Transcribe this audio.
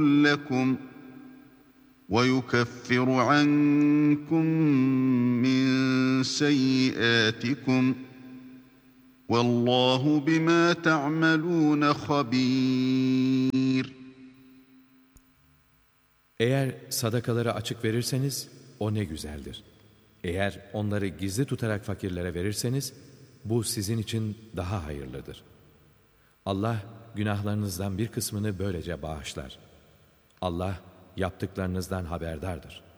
لَكُمْ وَيُكَفِّرُ عَنْكُمْ مِنْ سَيِّئَاتِكُمْ وَاللّٰهُ بِمَا تَعْمَلُونَ خَبِيرٌ. Eğer sadakaları açık verirseniz o ne güzeldir. Eğer onları gizli tutarak fakirlere verirseniz bu sizin için daha hayırlıdır. Allah günahlarınızdan bir kısmını böylece bağışlar. Allah yaptıklarınızdan haberdardır.